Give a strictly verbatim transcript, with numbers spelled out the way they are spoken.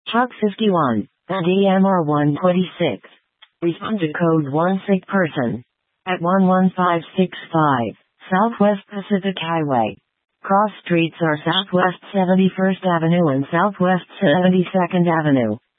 Truck fifty-one, at E M R one twenty-six. Respond to code one sick person. At one one five six five, Southwest Pacific Highway. Cross streets are Southwest seventy-first Avenue and Southwest seventy-second Avenue.